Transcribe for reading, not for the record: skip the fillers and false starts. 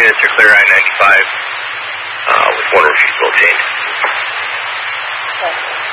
units are clear I-95 with one refusal obtained. Okay.